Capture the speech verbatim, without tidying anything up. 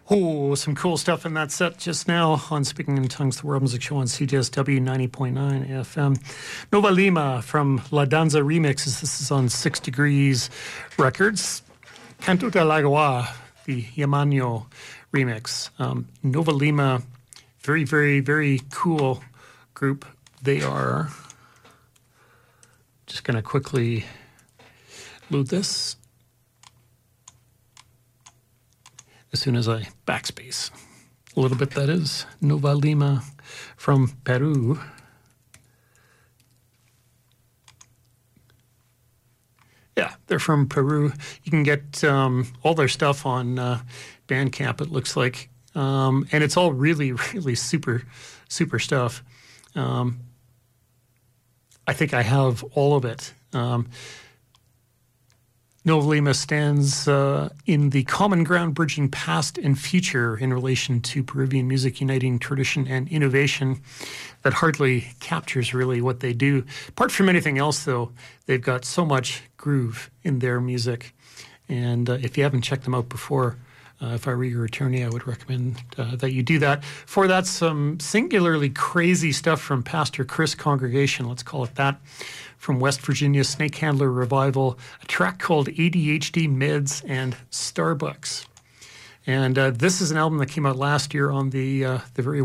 Oh, some cool stuff in that set just now on Speaking in Tongues, the World Music Show on C J S W ninety point nine F M. Nova Lima from La Danza Remixes. This is on Six Degrees Records. Canto del Agua, the Yamano remix. Um, Nova Lima, very, very, very cool group. They are, just going to quickly load this. As soon as I backspace a little bit, that is Nova Lima from Peru. Yeah, they're from Peru. You can get um, all their stuff on uh, Bandcamp, it looks like. Um, and it's all really, really super, super stuff. Um, I think I have all of it. Um, Nova Lima stands uh, in the common ground bridging past and future in relation to Peruvian music, uniting tradition and innovation. That hardly captures really what they do. Apart from anything else, though, they've got so much groove in their music. And uh, if you haven't checked them out before, uh, if I were your attorney, I would recommend uh, that you do that. For that, some singularly crazy stuff from Pastor Chris Congregation, let's call it that. From West Virginia, Snake Handler Revival, a track called A D H D Meds and Starbucks. And uh, this is an album that came out last year on the uh, the very